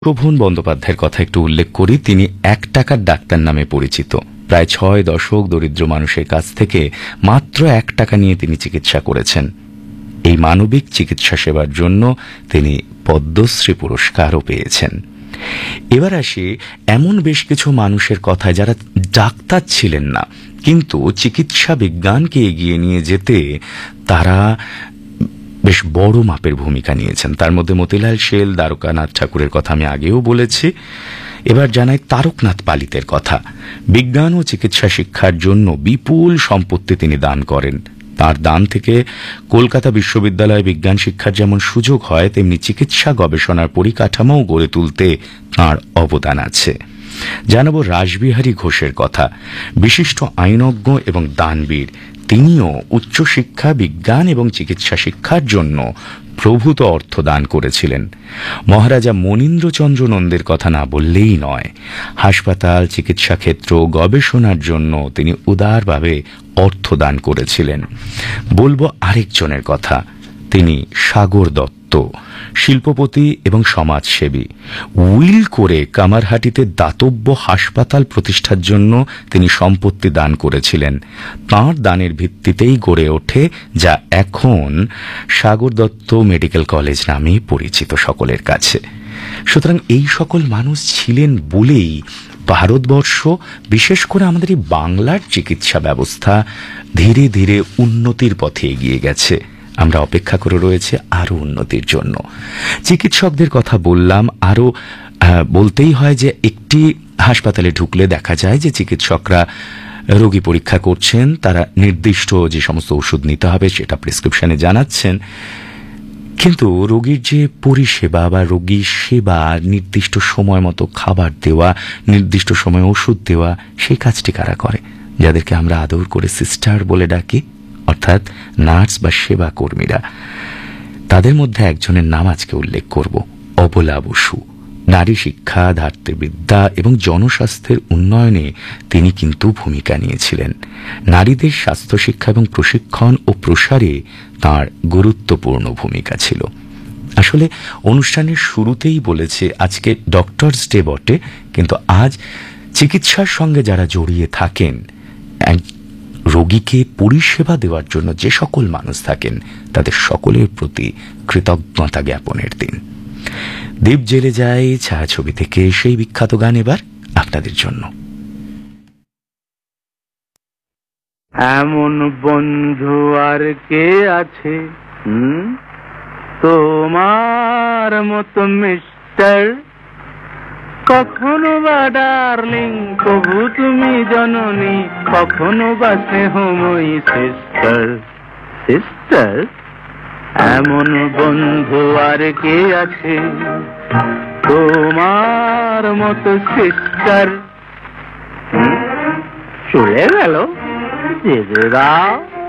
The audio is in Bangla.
শোভন বন্দ্যোপাধ্যায়ের কথা একটু উল্লেখ করি। তিনি 1 টাকার ডাক্তার নামে পরিচিত। প্রায় 6 দশক দরিদ্র মানুষের কাছ থেকে মাত্র 1 টাকা নিয়ে তিনি চিকিৎসা করেছেন। এই মানবিক চিকিৎসা সেবার জন্য তিনি পদ্মশ্রী পুরস্কারও পেয়েছেন। এবার আসি এমন বেশ কিছু মানুষের কথায় যারা ডাক্তার ছিলেন না, কিন্তু চিকিৎসা বিজ্ঞানকে এগিয়ে নিয়ে যেতে তারা বেশ বড় মাপের ভূমিকা নিয়েছেন। তার মধ্যে মতিলাল সেল, দ্বারকানাথ ঠাকুরের কথা আমি আগেও বলেছি। এবার জানাই তারকনাথ পালিতের কথা। বিজ্ঞান ও চিকিৎসা শিক্ষার জন্য বিপুল সম্পত্তি তিনি দান করেন। তার দান থেকে কলকাতা বিশ্ববিদ্যালয়ে বিজ্ঞান শিক্ষার যেমন সুযোগ হয়, তেমনি চিকিৎসা গবেষণার পরিকাঠামোও গড়ে তুলতে তাঁর অবদান আছে। জানাবো রাসবিহারী ঘোষের কথা। বিশিষ্ট আইনজ্ঞ এবং দানবীর, তিনিও উচ্চশিক্ষা, বিজ্ঞান এবং চিকিৎসা শিক্ষার জন্য প্রভূত অর্থ দান করেছিলেন। মহারাজা মনীন্দ্রচন্দ্র নন্দের কথা না বললেই নয়। হাসপাতাল, চিকিৎসা ক্ষেত্র, গবেষণার জন্য তিনি উদারভাবে অর্থ দান করেছিলেন। বলবো আরেকজনের কথা, তিনি সাগর দত্ত, শিল্পপতি এবং সমাজসেবী। উইল করে কামারহাটিতে দাতব্য হাসপাতাল প্রতিষ্ঠার জন্য তিনি সম্পত্তি দান করেছিলেন। তাঁর দানের ভিত্তিতেই গড়ে ওঠে যা এখন সাগর দত্ত মেডিকেল কলেজ নামে পরিচিত সকলের কাছে। সুতরাং এই সকল মানুষ ছিলেন বলেই ভারতবর্ষ, বিশেষ করে আমাদের এই বাংলার চিকিৎসা ব্যবস্থা ধীরে ধীরে উন্নতির পথে এগিয়ে গেছে। আমরা অপেক্ষা করে রয়েছে আরো উন্নতির জন্য। চিকিৎসকদের কথা বললাম, আরো বলতেই হয় যে একটি হাসপাতালে ঢুকলে দেখা যায় যে চিকিৎসকরা রোগী পরীক্ষা করছেন, তারা নির্দিষ্ট যে সমস্ত ওষুধ নিতে হবে সেটা প্রেসক্রিপশনে জানাচ্ছেন, কিন্তু রোগীর যে পরিষেবা বা রোগীর সেবা, নির্দিষ্ট সময় মতো খাবার দেওয়া, নির্দিষ্ট সময় ওষুধ দেওয়া, সেই কাজটি কারা করে? যাদেরকে আমরা আদর করে সিস্টার বলে ডাকি, অর্থাৎ নার্স বা সেবা কর্মীরা। তাদের মধ্যে একজনের নাম আজকে উল্লেখ করব, অবলা বসু। নারী শিক্ষা, ধাত্রীবিদ্যা এবং জনস্বাস্থ্যের উন্নয়নে তিনি কিন্তু ভূমিকা নিয়েছিলেন। নারীদের স্বাস্থ্য শিক্ষা এবং প্রশিক্ষণ ও প্রসারে তাঁর গুরুত্বপূর্ণ ভূমিকা ছিল। আসলে অনুষ্ঠানের শুরুতেই বলেছে আজকে ডক্টরস ডে বটে, কিন্তু আজ চিকিৎসার সঙ্গে যারা জড়িয়ে থাকেন, রোগীকে পরিষেবা দেওয়ার জন্য যে সকল মানুষ থাকেন, তাদের সকলের প্রতি কৃতজ্ঞতা জ্ঞাপনের দিন। দ্বীপ জেলে যায় ছায়াছবি থেকে সেই বিখ্যাত গান এবার আপনাদের জন্য। এমন বন্ধু আর কে আছে তোমার মতো মিস্টার, কখনো বা ডার্লিং, কবু তুমি জননী, কখনো বা স্নেহময়ী সিস্টার। সিস্টার, এমন বন্ধু আর কে আছে তোমার মতো সিস্টার। চলে গেল, যেতে দাও।